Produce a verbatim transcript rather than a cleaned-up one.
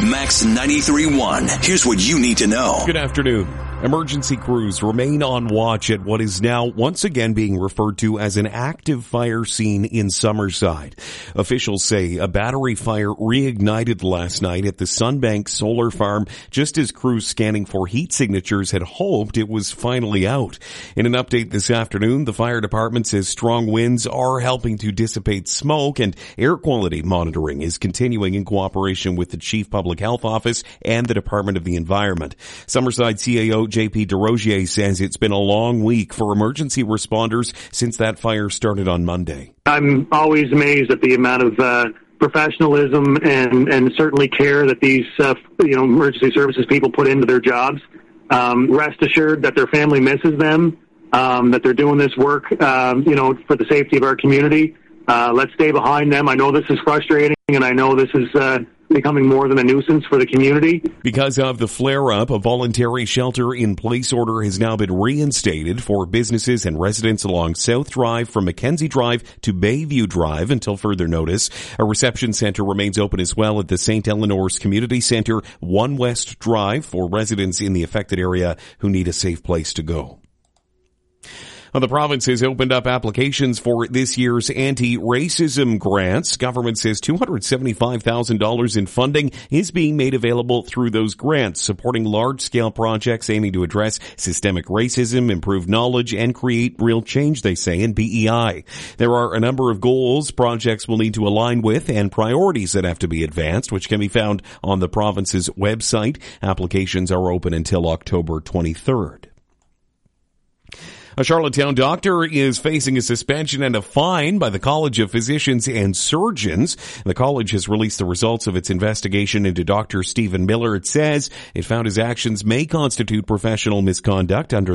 Max ninety-three point one. Here's what you need to know. Good afternoon. Emergency crews remain on watch at what is now once again being referred to as an active fire scene in Summerside. Officials say a battery fire reignited last night at the Sunbank Solar Farm just as crews scanning for heat signatures had hoped it was finally out. In an update this afternoon, the fire department says strong winds are helping to dissipate smoke and air quality monitoring is continuing in cooperation with the Chief Public Health Office and the Department of the Environment. Summerside C A O J P DeRozier says it's been a long week for emergency responders since that fire started on Monday. I'm always amazed at the amount of uh, professionalism and, and certainly care that these uh, you know emergency services people put into their jobs. Um, rest assured that their family misses them, um, that they're doing this work um, you know for the safety of our community. Uh, let's stay behind them. I know this is frustrating, and I know this is uh, becoming more than a nuisance for the community. Because of the flare-up, a voluntary shelter-in-place order has now been reinstated for businesses and residents along South Drive from Mackenzie Drive to Bayview Drive until further notice. A reception center remains open as well at the Saint Eleanor's Community Center, One West Drive, for residents in the affected area who need a safe place to go. Well, the province has opened up applications for this year's anti-racism grants. Government says two hundred seventy-five thousand dollars in funding is being made available through those grants, supporting large-scale projects aiming to address systemic racism, improve knowledge, and create real change, they say, in B E I. There are a number of goals projects will need to align with and priorities that have to be advanced, which can be found on the province's website. Applications are open until October twenty-third. A Charlottetown doctor is facing a suspension and a fine by the College of Physicians and Surgeons. The college has released the results of its investigation into Doctor Stephen Miller. It says it found his actions may constitute professional misconduct under